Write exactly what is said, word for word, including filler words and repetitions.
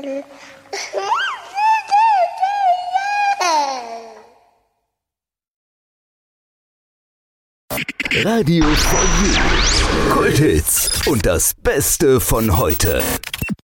Radio for You. Kulthits und das Beste von heute.